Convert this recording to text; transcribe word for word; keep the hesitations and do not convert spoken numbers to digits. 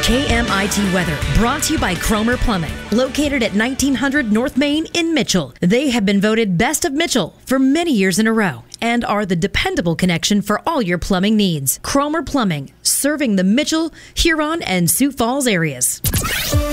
K M I T weather brought to you by Cromer Plumbing, located at nineteen hundred North Main in Mitchell. They have been voted Best of Mitchell for many years in a row and are the dependable connection for all your plumbing needs. Cromer Plumbing, serving the Mitchell, Huron, and Sioux Falls areas.